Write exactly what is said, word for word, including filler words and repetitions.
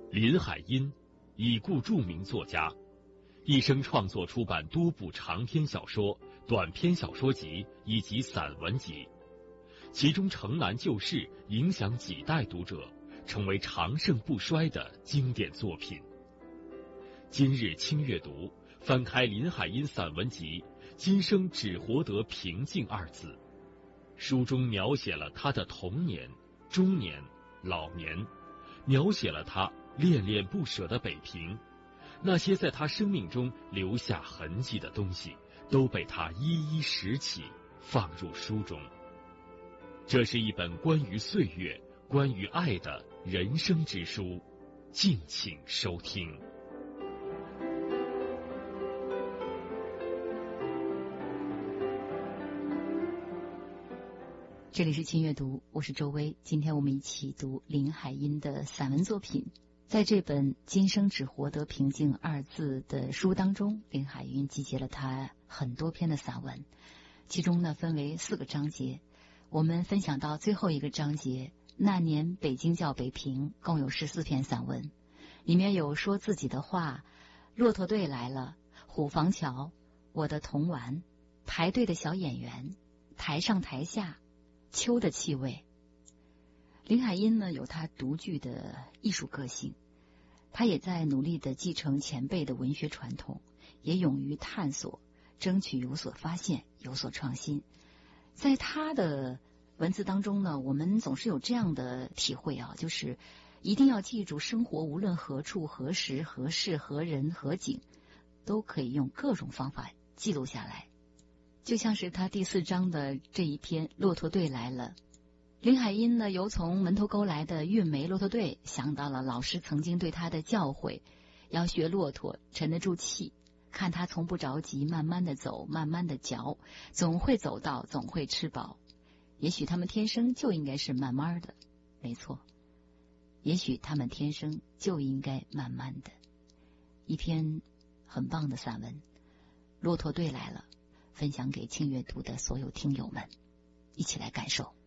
林海音，已故著名作家，一生创作出版多部长篇小说、短篇小说集以及散文集，其中《城南旧事》影响几代读者，成为长盛不衰的经典作品。今日轻阅读，翻开林海音散文集《今生只活得平静》二字，书中描写了他的童年、中年、老年，描写了他恋恋不舍的北平，那些在他生命中留下痕迹的东西，都被他一一拾起，放入书中。这是一本关于岁月、关于爱的人生之书，敬请收听。 这里是轻阅读，我是周薇。今天我们一起读林海音的散文作品。在这本《今生只活得平静》二字的书当中，林海音集结了他很多篇的散文，其中呢分为四个章节。我们分享到最后一个章节，那年北京叫北平，共有十四篇散文，里面有说自己的话、骆驼队来了、虎坊桥、我的童玩、排队的小演员、台上台下、秋的气味。林海音呢有他独具的艺术个性，他也在努力地继承前辈的文学传统，也勇于探索，争取有所发现，有所创新。在他的文字当中呢，我们总是有这样的体会啊，就是一定要记住，生活无论何处、何时、何事、何人、何景，都可以用各种方法记录下来。就像是他第四章的这一篇《骆驼队来了》，林海音呢由从门头沟来的运煤骆驼队想到了老师曾经对他的教诲，要学骆驼沉得住气，看他从不着急，慢慢的走，慢慢的嚼，总会走到，总会吃饱。也许他们天生就应该是慢慢的，没错，也许他们天生就应该慢慢的。一篇很棒的散文《骆驼队来了》，分享给轻阅读的所有听友们，一起来感受。